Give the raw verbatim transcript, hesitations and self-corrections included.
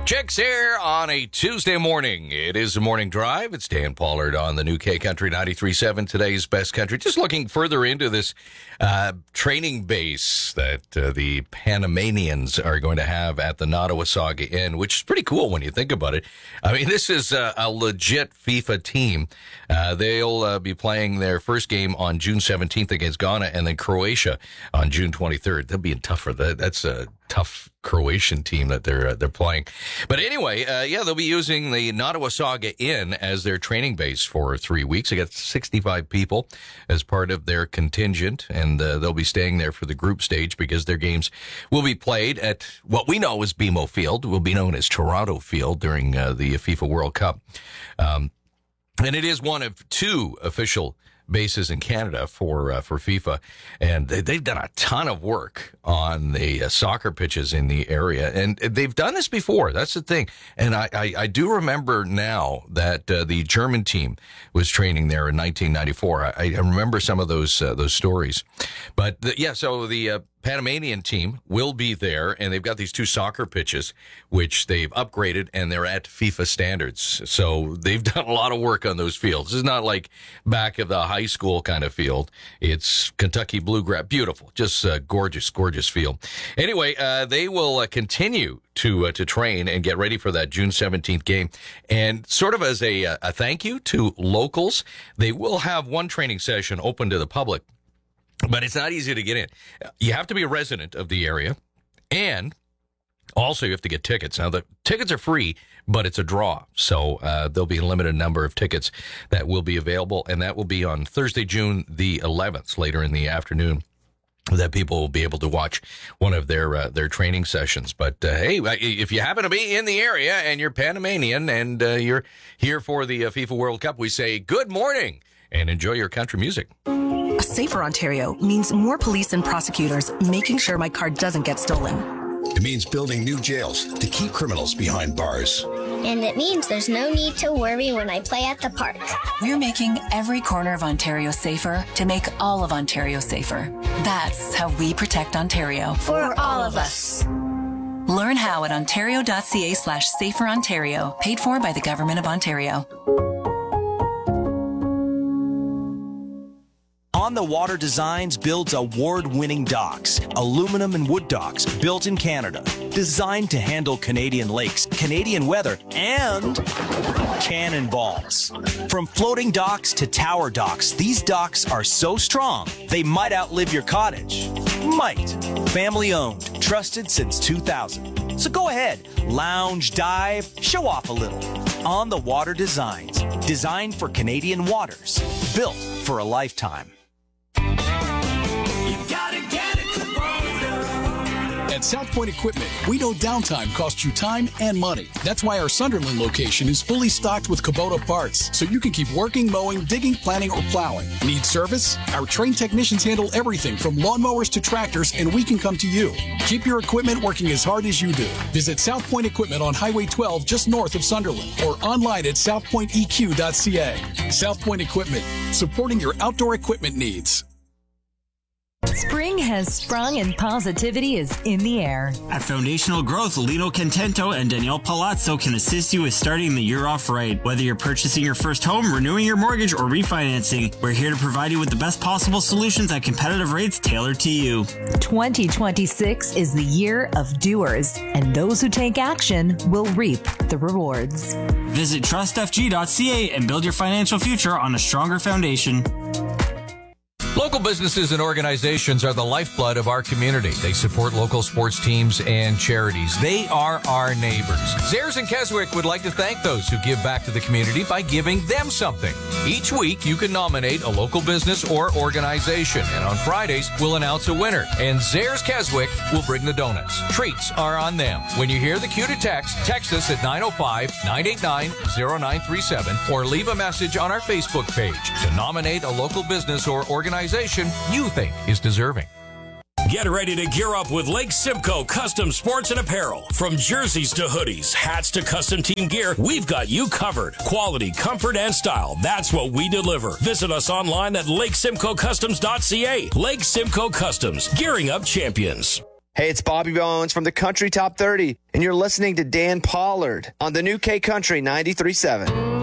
Chicks here on a Tuesday morning. It is a morning drive. It's Dan Pollard on the new K Country ninety-three point seven, today's best country. Just looking further into this uh, training base that uh, the Panamanians are going to have at the Nottawasaga Inn, which is pretty cool when you think about it. I mean, this is a, a legit FIFA team. Uh, they'll uh, be playing their first game on June seventeenth against Ghana and then Croatia on June twenty-third. They'll be tougher. That's a tough Croatian team that they're uh, they're playing. But anyway, uh, yeah, they'll be using the Nottawasaga Inn as their training base for three weeks. They got sixty-five people as part of their contingent, and uh, they'll be staying there for the group stage because their games will be played at what we know as B M O Field, will be known as Toronto Field during uh, the FIFA World Cup. Um, and it is one of two official bases in Canada for uh, for FIFA, and they, they've done a ton of work on the uh, soccer pitches in the area, and they've done this before. That's the thing, and I, I, I do remember now that uh, the German team was training there in nineteen ninety-four. I, I remember some of those uh, those stories, but the, yeah, so the uh, Panamanian team will be there, and they've got these two soccer pitches, which they've upgraded, and they're at FIFA standards. So they've done a lot of work on those fields. This is not like back of the high school kind of field. It's Kentucky Bluegrass. Beautiful. Just a gorgeous, gorgeous field. Anyway, uh, they will uh, continue to uh, to train and get ready for that June seventeenth game. And sort of as a, a thank you to locals, they will have one training session open to the public. But it's not easy to get in. You have to be a resident of the area, and also you have to get tickets. Now, the tickets are free, but it's a draw. So uh, there'll be a limited number of tickets that will be available, and that will be on Thursday, June the eleventh, later in the afternoon, that people will be able to watch one of their uh, their training sessions. But, uh, hey, if you happen to be in the area and you're Panamanian and uh, you're here for the uh, FIFA World Cup, we say good morning and enjoy your country music. A safer Ontario means more police and prosecutors making sure my car doesn't get stolen. It means building new jails to keep criminals behind bars. And it means there's no need to worry when I play at the park. We're making every corner of Ontario safer to make all of Ontario safer. That's how we protect Ontario. For all of us. Learn how at ontario.ca slash safer Ontario, paid for by the Government of Ontario. On the Water Designs builds award-winning docks, aluminum and wood docks built in Canada, designed to handle Canadian lakes, Canadian weather, and cannonballs. From floating docks to tower docks, these docks are so strong, they might outlive your cottage. Might. Family-owned, trusted since two thousand. So go ahead, lounge, dive, show off a little. On the Water Designs, designed for Canadian waters, built for a lifetime. At South Point Equipment, we know downtime costs you time and money. That's why our Sunderland location is fully stocked with Kubota parts, so you can keep working, mowing, digging, planting, or plowing. Need service? Our trained technicians handle everything from lawnmowers to tractors, and we can come to you. Keep your equipment working as hard as you do. Visit South Point Equipment on Highway twelve just north of Sunderland, or online at south point e q dot c a. South Point Equipment, supporting your outdoor equipment needs. Spring has sprung and positivity is in the air. At Foundational Growth, Lino Contento and Danielle Palazzo can assist you with starting the year off right. Whether you're purchasing your first home, renewing your mortgage, or refinancing, we're here to provide you with the best possible solutions at competitive rates tailored to you. twenty twenty-six is the year of doers, and those who take action will reap the rewards. Visit trust f g dot c a and build your financial future on a stronger foundation. Local businesses and organizations are the lifeblood of our community. They support local sports teams and charities. They are our neighbors. Zayres and Keswick would like to thank those who give back to the community by giving them something. Each week, you can nominate a local business or organization, and on Fridays, we'll announce a winner, and Zayres Keswick will bring the donuts. Treats are on them. When you hear the cue to text, text us at nine oh five, nine eight nine, oh nine three seven or leave a message on our Facebook page to nominate a local business or organization you think is deserving. Get ready to gear up with Lake Simcoe Custom Sports and Apparel. From jerseys to hoodies, hats to custom team gear, we've got you covered. Quality, comfort, and style. That's what we deliver. Visit us online at lake simcoe customs dot c a. Lake Simcoe Customs, gearing up champions. Hey, it's Bobby Bones from the Country Top thirty, and you're listening to Dan Pollard on the new K Country ninety-three point seven.